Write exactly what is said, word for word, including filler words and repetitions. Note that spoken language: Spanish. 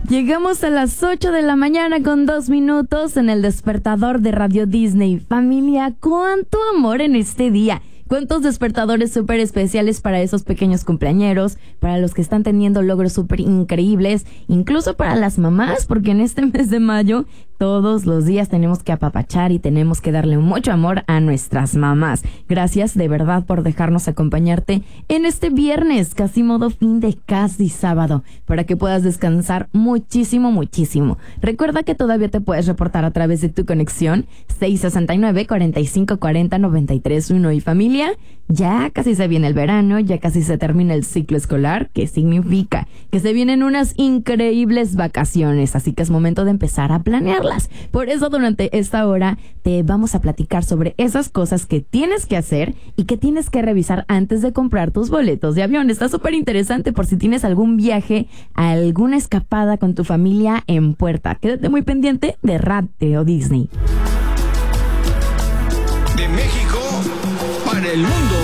Llegamos a las ocho de la mañana con dos minutos en el despertador de Radio Disney. Familia, cuánto amor en este día. Cuántos despertadores súper especiales para esos pequeños cumpleañeros, para los que están teniendo logros súper increíbles, incluso para las mamás, porque en este mes de mayo todos los días tenemos que apapachar y tenemos que darle mucho amor a nuestras mamás. Gracias de verdad por dejarnos acompañarte en este viernes, casi modo fin de casi sábado, para que puedas descansar muchísimo, muchísimo. Recuerda que todavía te puedes reportar a través de tu conexión seis sesenta y nueve, cuarenta y cinco cuarenta, noventa y tres uno. Y familia, ya casi se viene el verano, ya casi se termina el ciclo escolar, que significa que se vienen unas increíbles vacaciones, así que es momento de empezar a planearlas. Por eso durante esta hora te vamos a platicar sobre esas cosas que tienes que hacer y que tienes que revisar antes de comprar tus boletos de avión. Está súper interesante por si tienes algún viaje, alguna escapada con tu familia en puerta. Quédate muy pendiente de Radio Disney. De México para el mundo.